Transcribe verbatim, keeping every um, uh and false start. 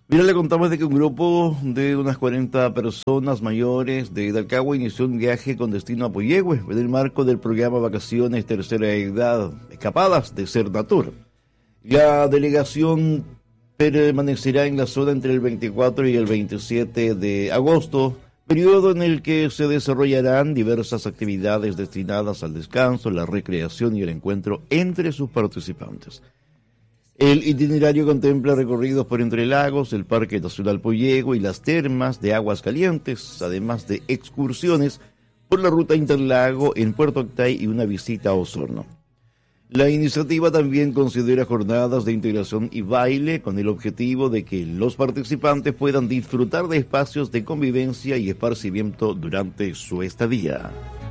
Mira, le contamos de que un grupo de unas cuarenta personas mayores de Dalcagua inició un viaje con destino a Puyehue en el marco del programa Vacaciones Tercera Edad, Escapadas de Sernatur. La delegación permanecerá en la zona entre el veinticuatro y el veintisiete de agosto, periodo en el que se desarrollarán diversas actividades destinadas al descanso, la recreación y el encuentro entre sus participantes. El itinerario contempla recorridos por Entre Lagos, el Parque Nacional Puyehue y las termas de Aguas Calientes, además de excursiones por la ruta Interlago en Puerto Octay y una visita a Osorno. La iniciativa también considera jornadas de integración y baile con el objetivo de que los participantes puedan disfrutar de espacios de convivencia y esparcimiento durante su estadía.